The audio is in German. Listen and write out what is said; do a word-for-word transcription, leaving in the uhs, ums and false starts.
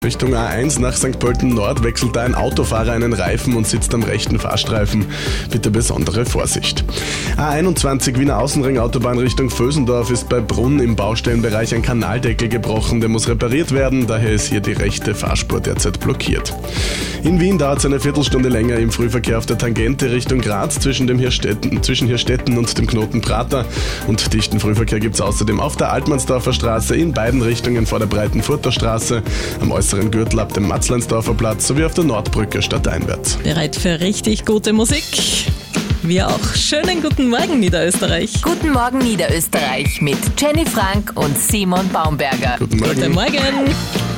Richtung A eins nach Sankt Pölten Nord wechselt da ein Autofahrer einen Reifen und sitzt am rechten Fahrstreifen. Bitte besondere Vorsicht. A einundzwanzig Wiener Außenring Autobahn Richtung Vösendorf ist bei Brunn im Baustellenbereich ein Kanaldeckel gebrochen. Der muss repariert werden, daher ist hier die rechte Fahrspur derzeit blockiert. In Wien dauert es eine Viertelstunde länger im Frühverkehr auf der Tangente Richtung Graz zwischen dem Hirstetten, zwischen Hirstetten und dem Knoten Prater. Und dichten Frühverkehr gibt es außerdem auf der Altmannsdorfer Straße in beiden Richtungen vor der Breitenfurter Straße, am äußeren Gürtel ab dem Matzleinsdorfer Platz sowie auf der Nordbrücke stadteinwärts. Bereit für richtig gute Musik? Wir auch. Schönen guten Morgen, Niederösterreich. Guten Morgen, Niederösterreich mit Jenny Frank und Simon Baumberger. Guten Morgen. Guten Morgen.